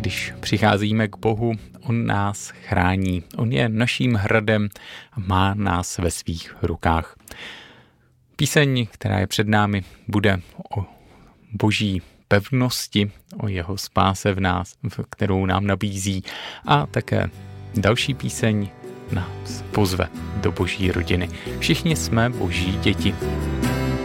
Když přicházíme k Bohu, on nás chrání. On je naším hradem a má nás ve svých rukách. Píseň, která je před námi, bude o boží pevnosti, o jeho spáse v nás, kterou nám nabízí, a také další píseň nás pozve do boží rodiny. Všichni jsme boží děti.